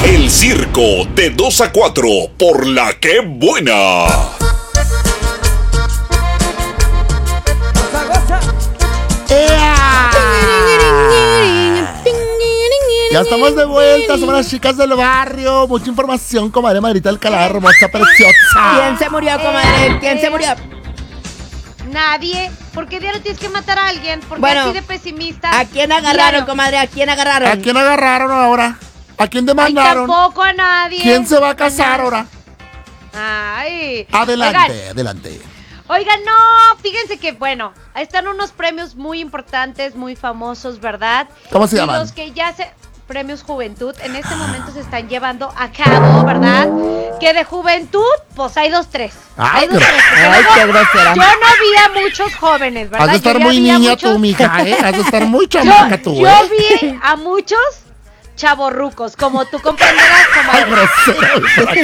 El circo de 2 a 4 por La Que Buena. Ya estamos de vuelta, somos las chicas del barrio. Mucha información, comadre Margarita Alcalá, hermosa, preciosa. ¿Quién se murió, comadre? ¿Quién se murió? Nadie. ¿Por qué diario tienes que matar a alguien? ¿Por qué Bueno, así de pesimista? ¿A quién agarraron, Diario. comadre? ¿A quién agarraron? ¿A quién agarraron ahora? ¿A quién Ay, demandaron? tampoco a nadie. ¿Quién se va a casar ahora? Ay. Adelante, adelante. Oigan, no, fíjense que, bueno, están unos premios muy importantes, muy famosos, ¿verdad? ¿Cómo se Y llaman? los que ya Premios Juventud, en este momento se están llevando a cabo, ¿verdad? Que de juventud, pues hay 2-3. Ay, Hay 2-3. Ay, qué grosera. Yo no vi a muchos jóvenes, ¿verdad? Has de estar Yo ya muy vi a niña muchos- tú, mija, ¿eh? Has de estar muy chamaca tú, Yo ¿eh? vi a muchos chavorrucos, como tú comprenderás, Ay, como...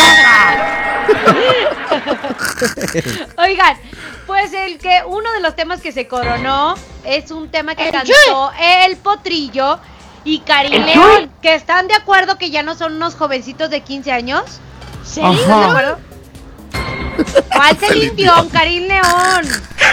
grosero. Oigan, pues uno de los temas que se coronó es un tema que cantó El Potrillo y Karim León, que están de acuerdo que ya no son unos jovencitos de 15 años. ¿Sí? Ajá. ¿Están de acuerdo? ¿Cuál Celine Dion? Karim León.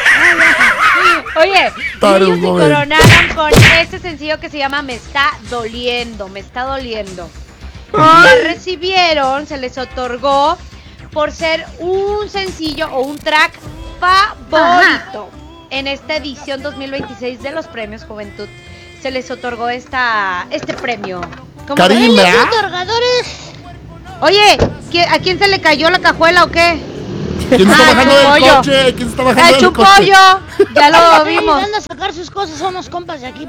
Oye, y Para ellos un se momento. coronaron con este sencillo que se llama Me Está Doliendo, Me Está Doliendo. Y recibieron, se les otorgó por ser un sencillo o un track favorito en esta edición 2026 de los Premios Juventud. Se les otorgó este premio. ¿Cómo Karim, ven? ¿verdad? Otorgadores. Oye, ¿a quién se le cayó la cajuela o qué? ¿Quién está Ah, bajando del Chupollo. coche? ¿Quién está bajando El del coche? Chupollo, ya lo vimos. Ayudando a sacar sus cosas, somos compas de aquí.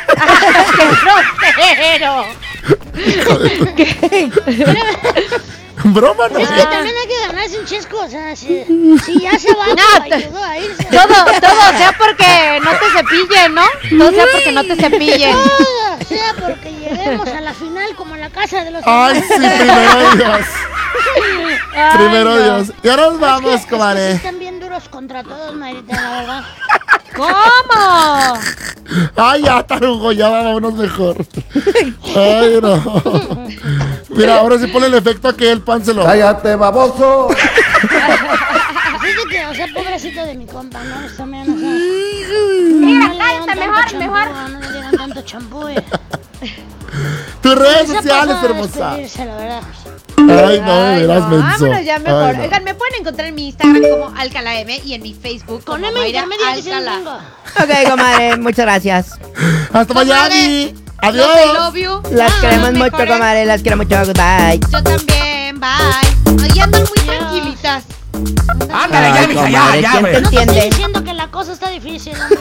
¡Qué grosero! Broma, no. Es que también hay que ganarse un chesco, o sea, si ya se va, No, pues, ayudó a irse. Todo sea porque no te cepillen, ¿no? Todo sea porque no te cepillen. Todo sea porque lleguemos a la final como en la casa de los Ay, sí, primero Dios. Ay, Primero no. Dios. Y ahora nos vamos, Es que sí comadre. están bien duros contra todos, Marita, la verdad. ¿Cómo? Ay, ya, Tarugo, ya vámonos mejor. Ay, no. Mira, ahora sí pone el efecto aquel, pánselo. ¡Cállate, baboso! Así de que, o sea, pobrecito de mi compa, ¿no? Pues también, o sea. Mira, no le cállate, dieron mejor, tanto mejor. champú, no le dieron tanto champú. Tus redes Se sociales, pasó a hermosa. despedirse, la verdad. Ay, no, de veras, no, menso. vámonos ya mejor. Ay, no. Oigan, me pueden encontrar en mi Instagram como Alcalá M y en mi Facebook Con como M Mayra intermedia que sí Alcalá. tengo. Ok, comadre, muchas gracias. Hasta mañana. Love Adiós. you, love you. Las Bye, queremos mucho, mejores. comadre, las quiero mucho. Bye. Yo también, bye. Ahí andan muy tranquilitas. Ándale, ya, Ay, mija, comadre, ya, ¿quién güey. te No te estoy entiende? diciendo que la cosa está difícil, hombre.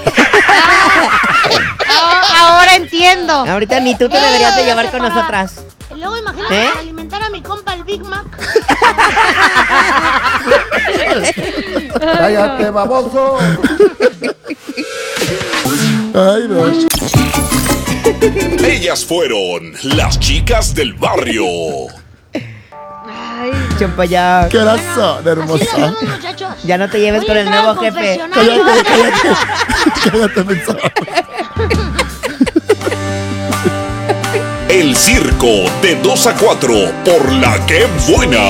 Ahora entiendo. Ahorita ni tú te deberías de llevar con nosotras. Y luego imagínate ¿Eh? alimentar a mi compa el Big Mac. ¡Cállate, baboso! Ay, no. Ellas fueron las chicas del barrio. Chumpaya. ¿Qué razón, Así lo hermosa? hacemos, muchachos. Ya no te lleves Voy con a el entrar nuevo al jefe. confesionario. Cállate, menso. El circo de 2 a 4 por La Que Buena.